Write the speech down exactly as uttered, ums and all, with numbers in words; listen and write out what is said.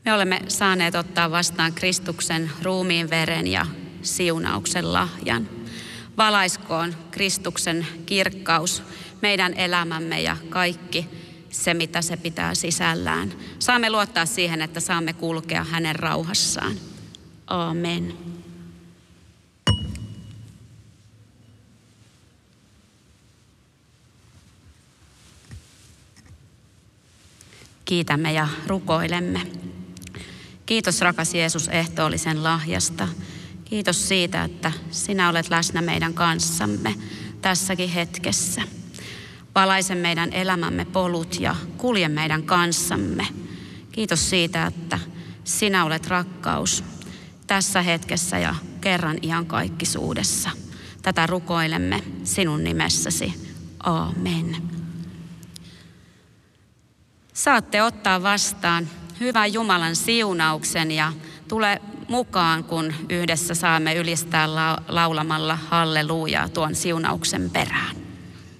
Me olemme saaneet ottaa vastaan Kristuksen ruumiin veren ja siunauksen lahjan. Valaiskoon Kristuksen kirkkaus meidän elämämme ja kaikki se, mitä se pitää sisällään. Saamme luottaa siihen, että saamme kulkea hänen rauhassaan. Aamen. Kiitämme ja rukoilemme. Kiitos rakas Jeesus ehtoollisen lahjasta. Kiitos siitä, että sinä olet läsnä meidän kanssamme tässäkin hetkessä. Valaise meidän elämämme polut ja kulje meidän kanssamme. Kiitos siitä, että sinä olet rakkaus tässä hetkessä ja kerran iankaikkisuudessa. Tätä rukoilemme sinun nimessäsi. Aamen. Saatte ottaa vastaan hyvän Jumalan siunauksen ja tule mukaan, kun yhdessä saamme ylistää laulamalla hallelujaa tuon siunauksen perään.